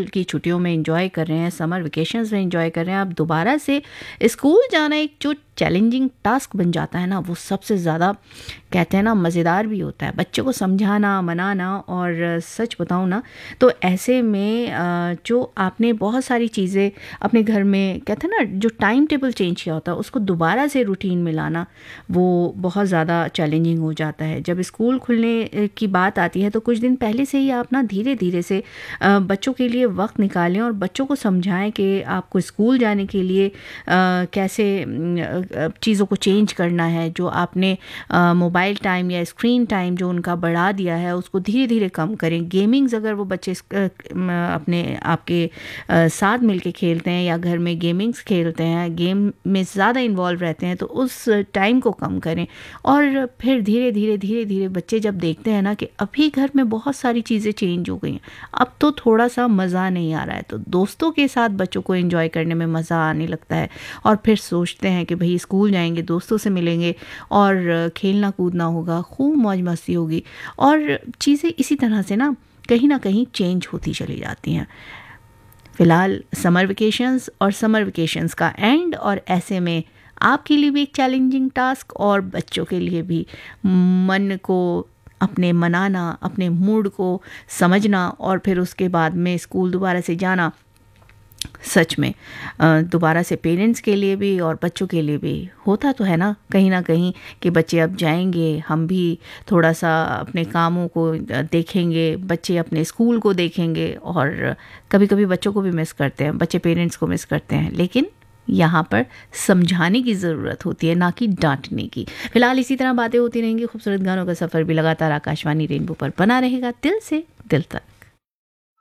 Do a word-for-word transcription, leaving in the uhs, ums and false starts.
की छुट्टियों में एंजॉय कर रहे हैं, समर वेकेशंस में एंजॉय कर रहे हैं, अब दोबारा से स्कूल जाना एक जो चैलेंजिंग टास्क बन जाता है ना, वो सबसे ज़्यादा कहते हैं ना मज़ेदार भी होता है। बच्चों को समझाना, मनाना, और सच बताऊँ ना तो ऐसे में जो आपने बहुत सारी चीज़ें अपने घर में कहते हैं ना जो टाइम टेबल चेंज किया होता है उसको दोबारा से रूटीन में लाना वो बहुत ज़्यादा चैलेंजिंग हो जाता है। जब स्कूल खुलने की बात आती है तो कुछ दिन पहले से ही आप ना धीरे धीरे से बच्चों के लिए वक्त निकालें और बच्चों को समझाएं कि आपको स्कूल जाने के लिए कैसे चीज़ों को चेंज करना है। जो आपने मोबाइल टाइम या स्क्रीन टाइम जो उनका बढ़ा दिया है उसको धीरे धीरे कम करें। गेमिंग्स अगर वो बच्चे अपने आपके साथ मिलके खेलते हैं या घर में गेमिंग्स खेलते हैं, गेम में ज़्यादा इन्वॉल्व रहते हैं, तो उस टाइम को कम करें। और फिर धीरे धीरे धीरे धीरे बच्चे जब देखते हैं ना कि अभी घर में बहुत सारी चीज़ें चेंज हो गई हैं, अब तो थोड़ा सा मज़ा नहीं आ रहा है, तो दोस्तों के साथ बच्चों को एंजॉय करने में मज़ा आने लगता है। और फिर सोचते हैं कि भाई स्कूल जाएंगे, दोस्तों से मिलेंगे और खेलना कूदना होगा, खूब मौज मस्ती होगी, और चीज़ें इसी तरह से ना कहीं ना कहीं चेंज होती चली जाती हैं। फ़िलहाल समर वेकेशंस और समर वेकेशंस का एंड, और ऐसे में आपके लिए भी एक चैलेंजिंग टास्क और बच्चों के लिए भी मन को अपने मनाना, अपने मूड को समझना, और फिर उसके बाद में स्कूल दोबारा से जाना सच में दोबारा से पेरेंट्स के लिए भी और बच्चों के लिए भी होता तो है ना कहीं ना कहीं कि बच्चे अब जाएंगे, हम भी थोड़ा सा अपने कामों को देखेंगे, बच्चे अपने स्कूल को देखेंगे, और कभी कभी बच्चों को भी मिस करते हैं, बच्चे पेरेंट्स को मिस करते हैं। लेकिन यहाँ पर समझाने की ज़रूरत होती है, ना कि डांटने की। फिलहाल इसी तरह बातें होती रहेंगी, खूबसूरत गानों का सफ़र भी लगातार आकाशवाणी रेनबो पर बना रहेगा, दिल से दिल तक।